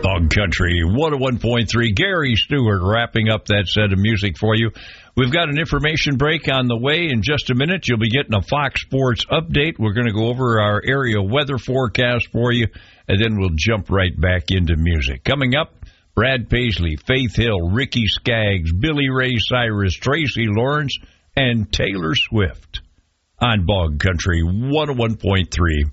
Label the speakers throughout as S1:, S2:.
S1: Bug Country 101.3. Gary Stewart wrapping up that set of music for you. We've got an information break on the way in just a minute. You'll be getting a Fox Sports update. We're going to go over our area weather forecast for you, and then we'll jump right back into music. Coming up, Brad Paisley, Faith Hill, Ricky Skaggs, Billy Ray Cyrus, Tracy Lawrence, and Taylor Swift on Bug Country 101.3.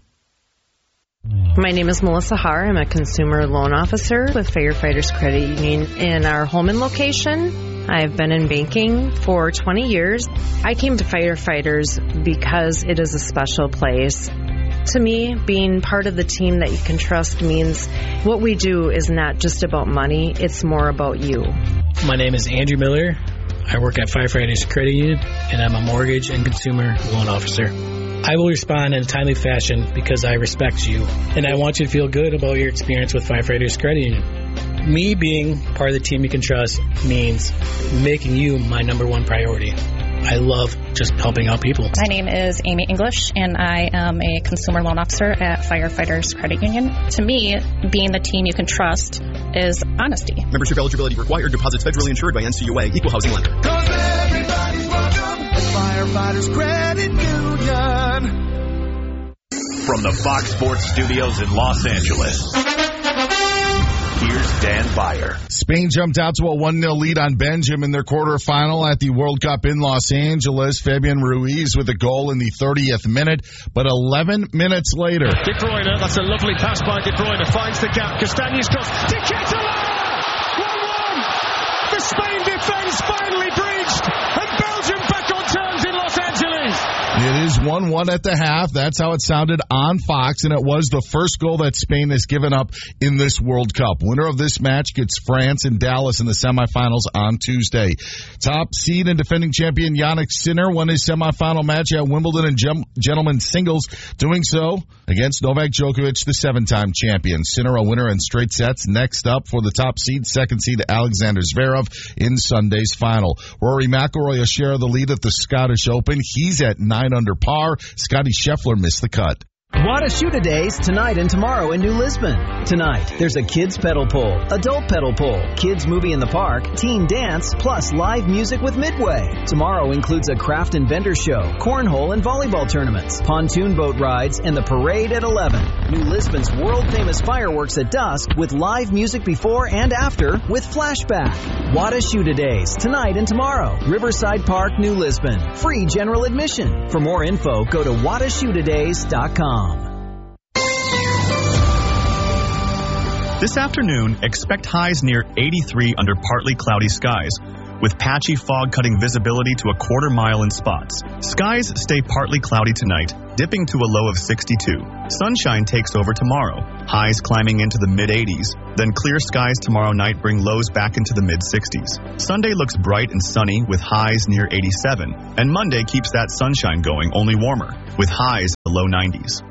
S2: My name is Melissa Haar. I'm a consumer loan officer with Firefighters Credit Union in our Holman location. I've been in banking for 20 years. I came to Firefighters because it is a special place. To me, being part of the team that you can trust means what we do is not just about money, it's more about you.
S3: My name is Andrew Miller. I work at Firefighters Credit Union, and I'm a mortgage and consumer loan officer. I will respond in a timely fashion because I respect you, and I want you to feel good about your experience with Firefighters Credit Union. Me being part of the team you can trust means making you my number one priority. I love just helping out people.
S4: My name is Amy English, and I am a consumer loan officer at Firefighters Credit Union. To me, being the team you can trust is honesty.
S5: Membership eligibility required. Deposits federally insured by NCUA. Equal housing lender.
S6: 'Cause everybody's welcome at Firefighters Credit Union.
S7: From the Fox Sports Studios in Los Angeles, here's Dan Beyer.
S8: Spain jumped out to a 1-0 lead on Belgium in their quarterfinal at the World Cup in Los Angeles. Fabian Ruiz with a goal in the 30th minute, but 11 minutes later.
S9: De Bruyne, that's a lovely pass by De Bruyne, finds the gap. Castaños cross to Ketela! 1-1! The Spain defence finally breached, and Belgium back on terms in Los Angeles.
S8: It is 1-1 at the half. That's how it sounded on Fox, and it was the first goal that Spain has given up in this World Cup. Winner of this match gets France and Dallas in the semifinals on Tuesday. Top seed and defending champion Jannik Sinner won his semifinal match at Wimbledon in gentlemen's singles, doing so against Novak Djokovic, the 7-time champion. Sinner a winner in straight sets. Next up for the top seed, second seed Alexander Zverev in Sunday's final. Rory McIlroy a share of the lead at the Scottish Open. He's at 9 under par. Scotty Scheffler missed the cut.
S10: What a Shoot-A-Days tonight and tomorrow in New Lisbon. Tonight, there's a kids pedal pull, adult pedal pull, kids movie in the park, teen dance, plus live music with Midway. Tomorrow includes a craft and vendor show, cornhole and volleyball tournaments, pontoon boat rides, and the parade at 11. New Lisbon's world-famous fireworks at dusk with live music before and after with Flashback. What a Shoot-A-Days tonight and tomorrow. Riverside Park, New Lisbon. Free general admission. For more info, go to whatashootadays.com.
S11: This afternoon, expect highs near 83 under partly cloudy skies, with patchy fog cutting visibility to a quarter mile in spots. Skies stay partly cloudy tonight, dipping to a low of 62. Sunshine takes over tomorrow, highs climbing into the mid-80s. Then clear skies tomorrow night bring lows back into the mid-60s. Sunday looks bright and sunny with highs near 87. And Monday keeps that sunshine going, only warmer, with highs in the low 90s.